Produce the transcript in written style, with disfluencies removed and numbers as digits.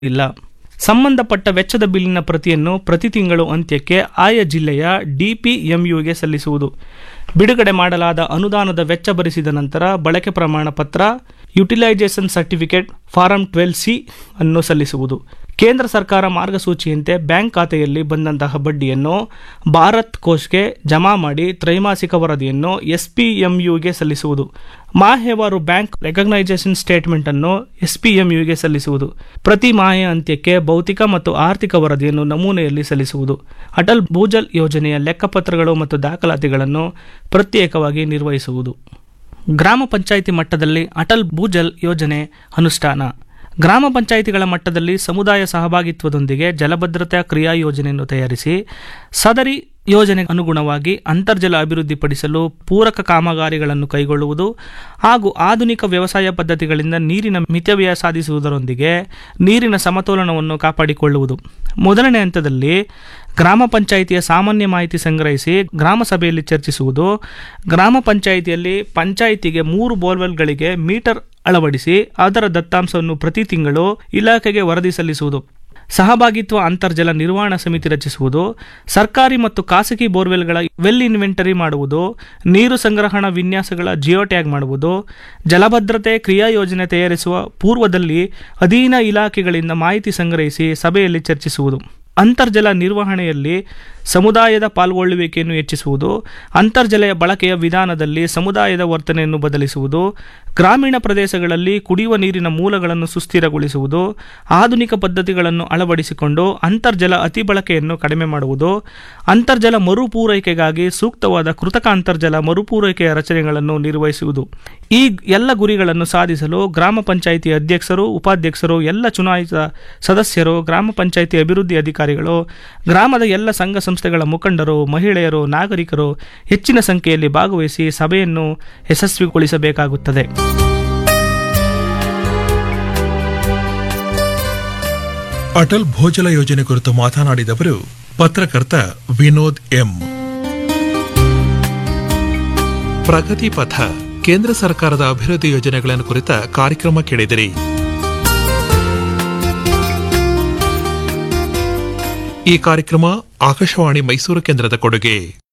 ಇಲ್ಲ. ಸಂಬಂಧಪಟ್ಟ ವೆಚ್ಚದ ಬಿಲ್ಲಿನ ಪ್ರತಿಯನ್ನು ಪ್ರತಿ ತಿಂಗಳು ಅಂತ್ಯಕ್ಕೆ ಆಯಾ ಜಿಲ್ಲೆಯ DPMUಗೆ ಸಲ್ಲಿಸುವುದು. ಬಿಡುಗಡೆ ಮಾಡಲಾದ ಅನುದಾನದ ವೆಚ್ಚ ಭರಿಸಿದ ನಂತರ ಬಳಕೆ ಪ್ರಮಾಣ ಪತ್ರ, ಯುಟಿಲೈಸೇಷನ್ ಸರ್ಟಿಫಿಕೇಟ್ ಫಾರಂ 12C ಅನ್ನು ಸಲ್ಲಿಸುವುದು. ಕೇಂದ್ರ ಸರ್ಕಾರ ಮಾರ್ಗಸೂಚಿಯಂತೆ ಬ್ಯಾಂಕ್ ಖಾತೆಯಲ್ಲಿ ಬಂದಂತಹ ಬಡ್ಡಿಯನ್ನು ಭಾರತ್ ಕೋಶ್ಗೆ ಜಮಾ ಮಾಡಿ ತ್ರೈಮಾಸಿಕ ವರದಿಯನ್ನು SPMUಗೆ ಸಲ್ಲಿಸುವುದು. ಮಾಹೆವಾರು ಬ್ಯಾಂಕ್ ರೆಕಗ್ನೈಸೇಷನ್ ಸ್ಟೇಟ್ಮೆಂಟ್ ಅನ್ನು SPMUಗೆ ಸಲ್ಲಿಸುವುದು. ಪ್ರತಿ ಮಾಹೆಯ ಅಂತ್ಯಕ್ಕೆ ಭೌತಿಕ ಮತ್ತು ಆರ್ಥಿಕ ವರದಿಯನ್ನು ನಮೂನೆಯಲ್ಲಿ ಸಲ್ಲಿಸುವುದು. ಅಟಲ್ ಭೂಜಲ್ ಯೋಜನೆಯ ಲೆಕ್ಕಪತ್ರಗಳು ಮತ್ತು ದಾಖಲಾತಿಗಳನ್ನು ಪ್ರತ್ಯೇಕವಾಗಿ ನಿರ್ವಹಿಸುವುದು. ಗ್ರಾಮ ಪಂಚಾಯಿತಿ ಮಟ್ಟದಲ್ಲಿ ಅಟಲ್ ಭೂಜಲ್ ಯೋಜನೆ ಅನುಷ್ಠಾನ. ಗ್ರಾಮ ಪಂಚಾಯಿತಿಗಳ ಮಟ್ಟದಲ್ಲಿ ಸಮುದಾಯ ಸಹಭಾಗಿತ್ವದೊಂದಿಗೆ ಜಲಭದ್ರತಾ ಕ್ರಿಯಾ ಯೋಜನೆಯನ್ನು ತಯಾರಿಸಿ ಸದರಿ ಯೋಜನೆಗೆ ಅನುಗುಣವಾಗಿ ಅಂತರ್ಜಲ ಅಭಿವೃದ್ಧಿಪಡಿಸಲು ಪೂರಕ ಕಾಮಗಾರಿಗಳನ್ನು ಕೈಗೊಳ್ಳುವುದು ಹಾಗೂ ಆಧುನಿಕ ವ್ಯವಸಾಯ ಪದ್ಧತಿಗಳಿಂದ ನೀರಿನ ಮಿತವ್ಯಯ ಸಾಧಿಸುವುದರೊಂದಿಗೆ ನೀರಿನ ಸಮತೋಲನವನ್ನು ಕಾಪಾಡಿಕೊಳ್ಳುವುದು. ಮೊದಲನೇ ಹಂತದಲ್ಲಿ ಗ್ರಾಮ ಪಂಚಾಯಿತಿಯ ಸಾಮಾನ್ಯ ಮಾಹಿತಿ ಸಂಗ್ರಹಿಸಿ ಗ್ರಾಮ ಸಭೆಯಲ್ಲಿ ಚರ್ಚಿಸುವುದು. ಗ್ರಾಮ ಪಂಚಾಯಿತಿಯಲ್ಲಿ ಪಂಚಾಯಿತಿಗೆ 3 ಬೋರ್ವೆಲ್ಗಳಿಗೆ ಮೀಟರ್ ಅಳವಡಿಸಿ ಅದರ ದತ್ತಾಂಶವನ್ನು ಪ್ರತಿ ತಿಂಗಳು ಇಲಾಖೆಗೆ ವರದಿ ಸಲ್ಲಿಸುವುದು. ಸಹಭಾಗಿತ್ವ ಅಂತರ್ಜಲ ನಿರ್ವಹಣಾ ಸಮಿತಿ ರಚಿಸುವುದು. ಸರ್ಕಾರಿ ಮತ್ತು ಖಾಸಗಿ ಬೋರ್ವೆಲ್ಗಳ ವೆಲ್ ಇನ್ವೆಂಟರಿ ಮಾಡುವುದು. ನೀರು ಸಂಗ್ರಹಣಾ ವಿನ್ಯಾಸಗಳ ಜಿಯೋ ಟ್ಯಾಗ್ ಮಾಡುವುದು. ಜಲಭದ್ರತೆ ಕ್ರಿಯಾ ಯೋಜನೆ ತಯಾರಿಸುವ ಪೂರ್ವದಲ್ಲಿ ಅಧೀನ ಇಲಾಖೆಗಳಿಂದ ಮಾಹಿತಿ ಸಂಗ್ರಹಿಸಿ ಸಭೆಯಲ್ಲಿ ಚರ್ಚಿಸುವುದು. ಅಂತರ್ಜಲ ನಿರ್ವಹಣೆಯಲ್ಲಿ ಸಮುದಾಯದ ಪಾಲ್ಗೊಳ್ಳುವಿಕೆಯನ್ನು ಹೆಚ್ಚಿಸುವುದು. ಅಂತರ್ಜಲ ಬಳಕೆಯ ವಿಧಾನದಲ್ಲಿ ಸಮುದಾಯದ ವರ್ತನೆಯನ್ನು ಬದಲಿಸುವುದು. ಗ್ರಾಮೀಣ ಪ್ರದೇಶಗಳಲ್ಲಿ ಕುಡಿಯುವ ನೀರಿನ ಮೂಲಗಳನ್ನು ಸುಸ್ಥಿರಗೊಳಿಸುವುದು. ಆಧುನಿಕ ಪದ್ಧತಿಗಳನ್ನು ಅಳವಡಿಸಿಕೊಂಡು ಅಂತರ್ಜಲ ಅತಿ ಬಳಕೆಯನ್ನು ಕಡಿಮೆ ಮಾಡುವುದು. ಅಂತರ್ಜಲ ಮರುಪೂರೈಕೆಗಾಗಿ ಸೂಕ್ತವಾದ ಕೃತಕ ಅಂತರ್ಜಲ ಮರುಪೂರೈಕೆಯ ರಚನೆಗಳನ್ನು ನಿರ್ವಹಿಸುವುದು. ಈ ಎಲ್ಲ ಗುರಿಗಳನ್ನು ಸಾಧಿಸಲು ಗ್ರಾಮ ಪಂಚಾಯಿತಿ ಅಧ್ಯಕ್ಷರು, ಉಪಾಧ್ಯಕ್ಷರು, ಎಲ್ಲ ಚುನಾಯಿತ ಸದಸ್ಯರು, ಗ್ರಾಮ ಪಂಚಾಯಿತಿ ಅಭಿವೃದ್ಧಿ ಅಧಿಕಾರಿಗಳು, ಗ್ರಾಮದ ಎಲ್ಲ ಸಂಘ ಸಂಸ್ಥೆಗಳ ಮುಖಂಡರು, ಮಹಿಳೆಯರು, ನಾಗರಿಕರು ಹೆಚ್ಚಿನ ಸಂಖ್ಯೆಯಲ್ಲಿ ಭಾಗವಹಿಸಿ ಸಭೆಯನ್ನು ಯಶಸ್ವಿಗೊಳಿಸಬೇಕಾಗುತ್ತದೆ. ಅಟಲ್ ಭೂಜಲ ಯೋಜನೆ ಕುರಿತು ಮಾತನಾಡಿದವರು ಪತ್ರಕರ್ತ ವಿನೋದ್ ಎಂ. ಪ್ರಗತಿ ಪಥ ಕೇಂದ್ರ ಸರ್ಕಾರದ ಅಭಿವೃದ್ಧಿ ಯೋಜನೆಗಳನ್ನು ಕುರಿತ ಕಾರ್ಯಕ್ರಮ ಕೇಳಿದಿರಿ. ಈ ಕಾರ್ಯಕ್ರಮ ಆಕಾಶವಾಣಿ ಮೈಸೂರು ಕೇಂದ್ರದ ಕೊಡುಗೆ.